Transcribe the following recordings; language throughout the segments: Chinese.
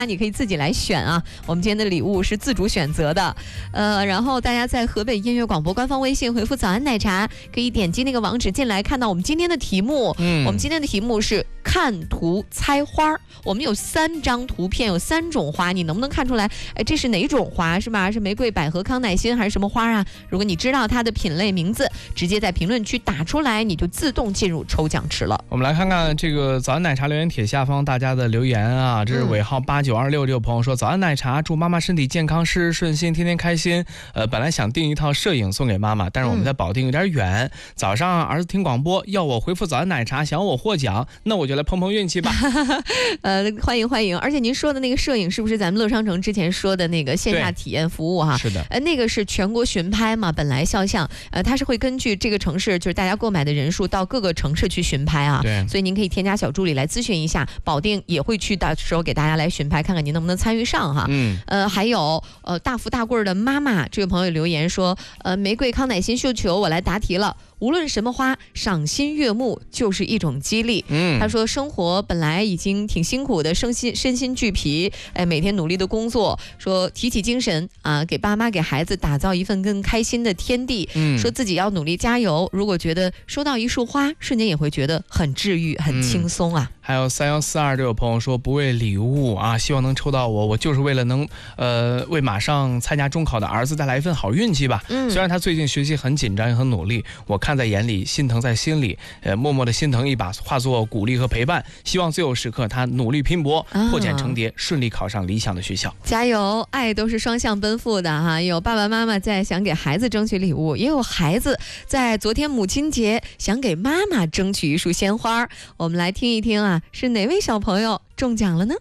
你可以自己来选啊。我们今天的礼物是自主选择的，然后大家在河北音乐广播官方微信回复"早安奶茶"，可以点击那个网址进来，看到我们今天的题目。我们今天的题目是看图猜花。我们有3张图片，有3种花，你能不能看出来？这是哪种花是吧？是玫瑰、百合、康乃馨还是什么花啊？如果你知道它的品类名字，直接在评论区打出来，你就自动进入抽奖池了。 我们来看看这个早安奶茶留言帖下方大家的留言啊，这是尾号8926这位朋友说：早安奶茶，祝妈妈身体健康，事事顺心，天天开心。本来想订一套摄影送给妈妈，但是我们在保定有点远。早上儿子听广播要我回复早安奶茶，想要我获奖，那我就来碰碰运气吧。 欢迎欢迎！而且您说的那个摄影是不是咱们乐商城之前说的那个线下体验服务哈？ 是的。 那个是全国巡拍嘛，本来肖像，它是会根据这个城市就是大家购买的人数到各个城市去巡拍啊。 对。 所以您可以添加小助理来咨询一下，保定也会去到时候给大家来巡拍，看看您能不能参与上哈。还有大福大贵的妈妈这位朋友留言说，玫瑰、康乃馨、绣球，我来答题了。无论什么花，赏心悦目就是一种激励。他说生活本来已经挺辛苦的，身心俱疲，每天努力的工作，说提起精神啊，给爸妈给孩子打造一份更开心的天地。说自己要努力加油。如果觉得收到一束花，瞬间也会觉得很治愈、很轻松啊。 还有3142这位朋友说不为礼物啊，希望能抽到我就是为了能为马上参加中考的儿子带来一份好运气吧。虽然他最近学习很紧张也很努力，我看在眼里，心疼在心里，默默的心疼一把，化作鼓励和陪伴。希望最后时刻他努力拼搏，破茧成蝶，顺利考上理想的学校。 加油！爱都是双向奔赴的哈，有爸爸妈妈在想给孩子争取礼物，也有孩子在昨天母亲节想给妈妈争取一束鲜花。我们来听一听啊，是哪位小朋友中奖了呢？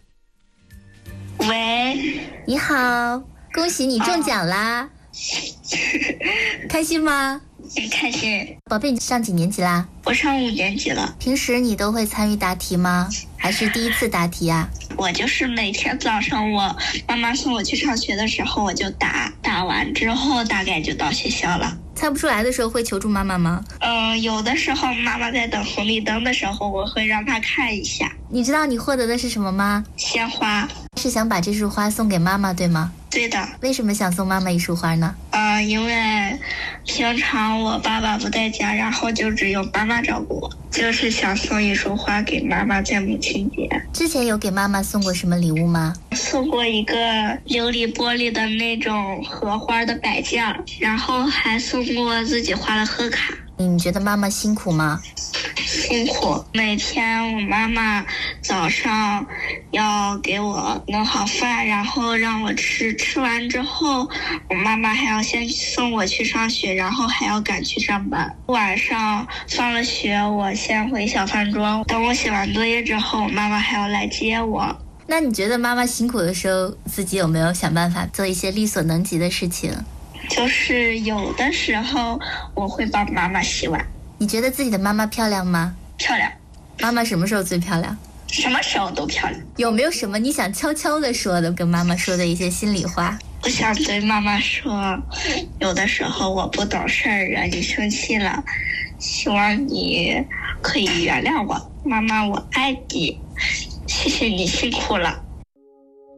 喂， 你好，恭喜你中奖啦！开心吗？ 很开心。 宝贝，你上几年级啦？ 我上5年级了。 平时你都会参与答题吗？还是第一次答题啊？ 我就是每天早上我妈妈送我去上学的时候我就答完之后大概就到学校了。 猜不出来的时候会求助妈妈吗？ 有的时候妈妈在等红绿灯的时候我会让她看一下。 你知道你获得的是什么吗？ 鲜花。 是想把这束花送给妈妈对吗？ 对的。 为什么想送妈妈一束花呢？ 因为平常我爸爸不在家，然后就只有妈妈照顾我，就是想送一束花给妈妈在母亲节。 之前有给妈妈送过什么礼物吗？ 送过一个琉璃玻璃的那种荷花的摆件，然后还送过自己画的贺卡。 你觉得妈妈辛苦吗？ 辛苦。每天我妈妈早上要给我弄好饭，然后让我吃，吃完之后我妈妈还要先送我去上学，然后还要赶去上班。晚上放了学我先回小饭桌，等我写完作业之后妈妈还要来接我。 那你觉得妈妈辛苦的时候自己有没有想办法做一些力所能及的事情？ 就是有的时候我会帮妈妈洗碗。 你觉得自己的妈妈漂亮吗？ 漂亮。 妈妈什么时候最漂亮？ 什么时候都漂亮。 有没有什么你想悄悄地说的，跟妈妈说的一些心里话？ 我想对妈妈说，有的时候我不懂事儿，惹你生气了，希望你可以原谅我。妈妈，我爱你，谢谢你辛苦了。